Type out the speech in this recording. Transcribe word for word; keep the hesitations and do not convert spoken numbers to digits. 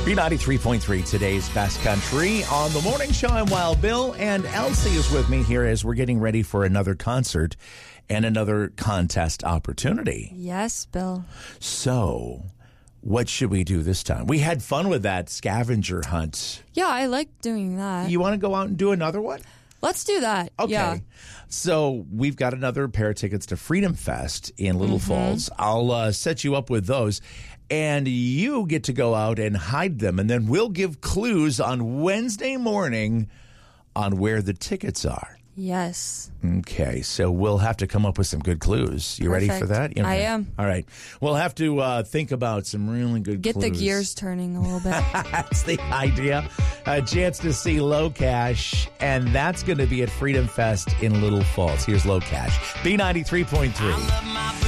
B ninety-three point three, today's best country. On the morning show, I'm Wild Bill, and Elsie is with me here as we're getting ready for another concert and another contest opportunity. Yes, Bill. So, what should we do this time? We had fun with that scavenger hunt. Yeah, I like doing that. You want to go out and do another one? Let's do that. Okay. Yeah. So we've got another pair of tickets to Freedom Fest in Little Mm-hmm. Falls. I'll uh, set you up with those. And you get to go out and hide them. And then we'll give clues on Wednesday morning on where the tickets are. Yes. Okay, so we'll have to come up with some good clues. You ready for Perfect. that? Okay. I am. All right. We'll have to uh, think about some really good Get clues. the gears turning a little bit. That's the idea. A chance to see Low Cash, and that's going to be at Freedom Fest in Little Falls. Here's Low Cash. B ninety-three point three.